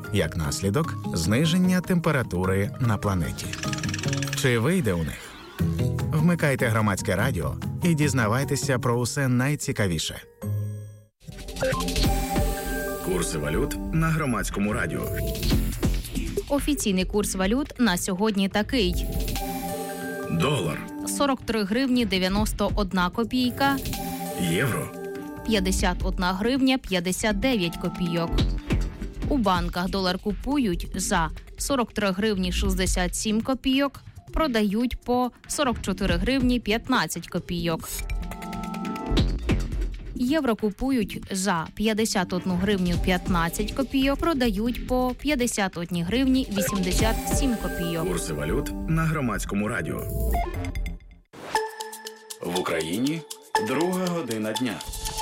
Як наслідок – зниження температури на планеті. Чи вийде у них? Вмикайте громадське радіо і дізнавайтеся про усе найцікавіше. Курси валют на громадському радіо. Офіційний курс валют на сьогодні такий. Долар. 43 гривні 91 копійка. Євро. 51 гривня 59 копійок. У банках долар купують за 43 гривні 67 копійок, продають по 44 гривні 15 копійок. Євро купують за 51 гривню 15 копійок, продають по 51 гривні 87 копійок. Курси валют на громадському радіо. В Україні 2 година дня.